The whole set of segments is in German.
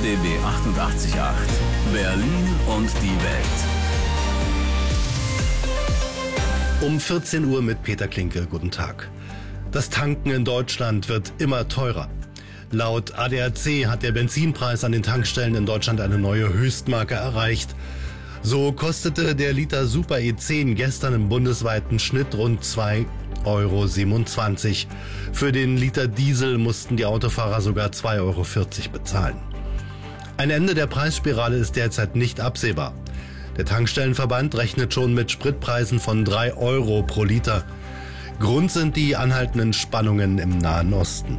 RBB 88.8 Berlin und die Welt. Um 14 Uhr mit Peter Klinke. Guten Tag. Das Tanken in Deutschland wird immer teurer. Laut ADAC hat der Benzinpreis an den Tankstellen in Deutschland eine neue Höchstmarke erreicht. So kostete der Liter Super E10 gestern im bundesweiten Schnitt rund 2,27 Euro. Für den Liter Diesel mussten die Autofahrer sogar 2,40 Euro bezahlen. Ein Ende der Preisspirale ist derzeit nicht absehbar. Der Tankstellenverband rechnet schon mit Spritpreisen von 3 Euro pro Liter. Grund sind die anhaltenden Spannungen im Nahen Osten.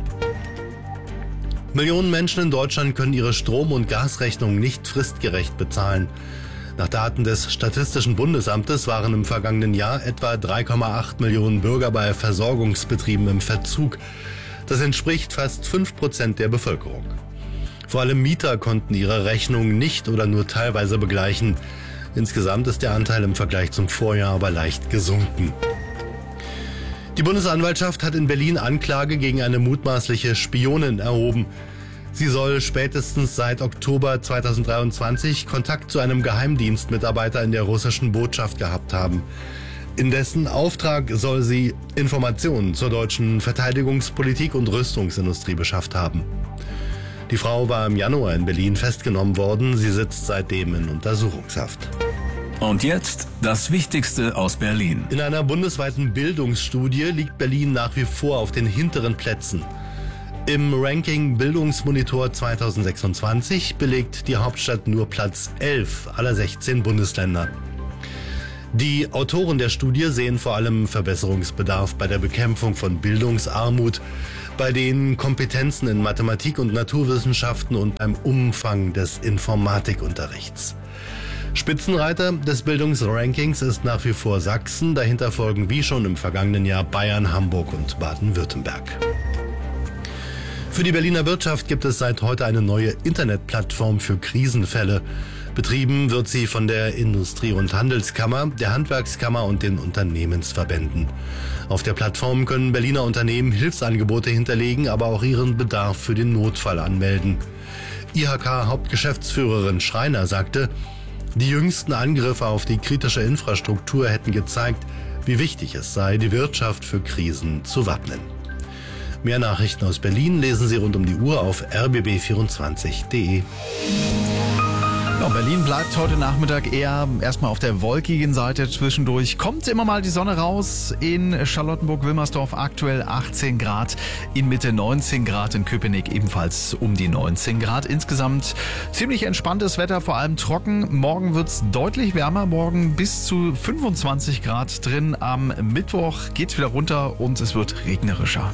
Millionen Menschen in Deutschland können ihre Strom- und Gasrechnung nicht fristgerecht bezahlen. Nach Daten des Statistischen Bundesamtes waren im vergangenen Jahr etwa 3,8 Millionen Bürger bei Versorgungsbetrieben im Verzug. Das entspricht fast 5% der Bevölkerung. Vor allem Mieter konnten ihre Rechnung nicht oder nur teilweise begleichen. Insgesamt ist der Anteil im Vergleich zum Vorjahr aber leicht gesunken. Die Bundesanwaltschaft hat in Berlin Anklage gegen eine mutmaßliche Spionin erhoben. Sie soll spätestens seit Oktober 2023 Kontakt zu einem Geheimdienstmitarbeiter in der russischen Botschaft gehabt haben. In dessen Auftrag soll sie Informationen zur deutschen Verteidigungspolitik und Rüstungsindustrie beschafft haben. Die Frau war im Januar in Berlin festgenommen worden. Sie sitzt seitdem in Untersuchungshaft. Und jetzt das Wichtigste aus Berlin. In einer bundesweiten Bildungsstudie liegt Berlin nach wie vor auf den hinteren Plätzen. Im Ranking Bildungsmonitor 2026 belegt die Hauptstadt nur Platz 11 aller 16 Bundesländer. Die Autoren der Studie sehen vor allem Verbesserungsbedarf bei der Bekämpfung von Bildungsarmut, bei den Kompetenzen in Mathematik und Naturwissenschaften und beim Umfang des Informatikunterrichts. Spitzenreiter des Bildungsrankings ist nach wie vor Sachsen, dahinter folgen wie schon im vergangenen Jahr Bayern, Hamburg und Baden-Württemberg. Für die Berliner Wirtschaft gibt es seit heute eine neue Internetplattform für Krisenfälle. Betrieben wird sie von der Industrie- und Handelskammer, der Handwerkskammer und den Unternehmensverbänden. Auf der Plattform können Berliner Unternehmen Hilfsangebote hinterlegen, aber auch ihren Bedarf für den Notfall anmelden. IHK-Hauptgeschäftsführerin Schreiner sagte, die jüngsten Angriffe auf die kritische Infrastruktur hätten gezeigt, wie wichtig es sei, die Wirtschaft für Krisen zu wappnen. Mehr Nachrichten aus Berlin lesen Sie rund um die Uhr auf rbb24.de. Ja, Berlin bleibt heute Nachmittag eher erstmal auf der wolkigen Seite. Zwischendurch kommt immer mal die Sonne raus. In Charlottenburg-Wilmersdorf aktuell 18 Grad, in Mitte 19 Grad, in Köpenick ebenfalls um die 19 Grad. Insgesamt ziemlich entspanntes Wetter, vor allem trocken. Morgen wird's deutlich wärmer, morgen bis zu 25 Grad drin. Am Mittwoch geht's wieder runter und es wird regnerischer.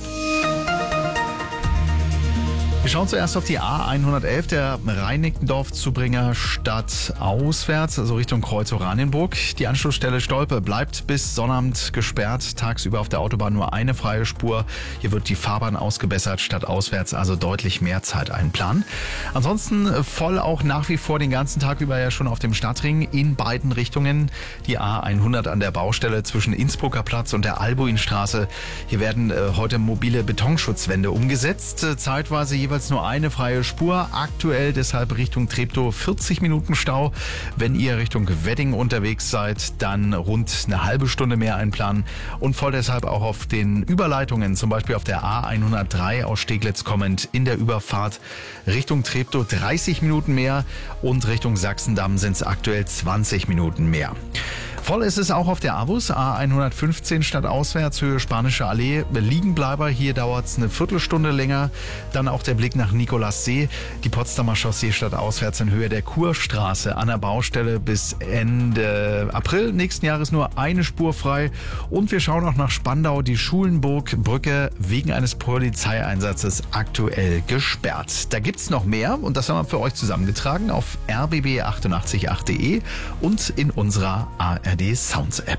Wir schauen zuerst auf die A111, der Reinickendorf-Zubringer stadtauswärts, also Richtung Kreuz Oranienburg. Die Anschlussstelle Stolpe bleibt bis Sonnabend gesperrt. Tagsüber auf der Autobahn nur eine freie Spur. Hier wird die Fahrbahn ausgebessert, stadtauswärts also deutlich mehr Zeit einplanen. Ansonsten voll auch nach wie vor den ganzen Tag über ja schon auf dem Stadtring in beiden Richtungen. Die A100 an der Baustelle zwischen Innsbrucker Platz und der Albuinstraße. Hier werden heute mobile Betonschutzwände umgesetzt. Zeitweise jeweils nur eine freie Spur. Aktuell deshalb Richtung Treptow 40 Minuten Stau. Wenn ihr Richtung Wedding unterwegs seid, dann rund eine halbe Stunde mehr einplanen. Und voll deshalb auch auf den Überleitungen, zum Beispiel auf der A103 aus Steglitz kommend in der Überfahrt Richtung Treptow 30 Minuten mehr und Richtung Sachsendamm sind es aktuell 20 Minuten mehr. Voll ist es auch auf der Avus, A115 stadtauswärts, Höhe Spanische Allee, Liegenbleiber. Hier dauert es eine Viertelstunde länger. Dann auch der Blick nach Nikolassee, die Potsdamer Chaussee stadtauswärts in Höhe der Kurstraße an der Baustelle bis Ende April nächsten Jahres nur eine Spur frei. Und wir schauen auch nach Spandau, die Schulenburg-Brücke wegen eines Polizeieinsatzes aktuell gesperrt. Da gibt's noch mehr und das haben wir für euch zusammengetragen auf rbb888.de und in unserer ARD Sounds App.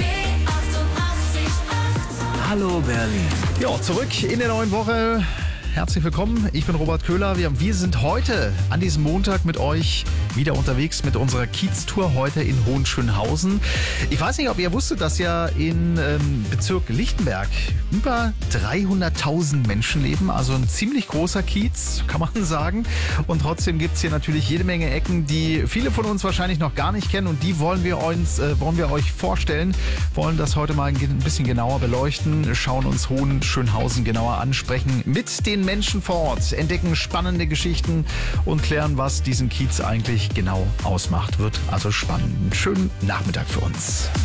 Hallo Berlin. Ja, zurück in der neuen Woche. herzlich willkommen. Ich bin Robert Köhler. Wir sind heute an diesem Montag mit euch wieder unterwegs mit unserer Kiez-Tour heute in Hohenschönhausen. Ich weiß nicht, ob ihr wusstet, dass ja in Bezirk Lichtenberg über 300.000 Menschen leben. Also ein ziemlich großer Kiez, kann man sagen. Und trotzdem gibt es hier natürlich jede Menge Ecken, die viele von uns wahrscheinlich noch gar nicht kennen. Und die wollen wir euch vorstellen, wollen das heute mal ein bisschen genauer beleuchten, schauen uns Hohenschönhausen genauer an, sprechen mit den Menschen vor Ort, entdecken spannende Geschichten und klären, was diesen Kiez eigentlich genau ausmacht. Wird also spannend. Einen schönen Nachmittag für uns.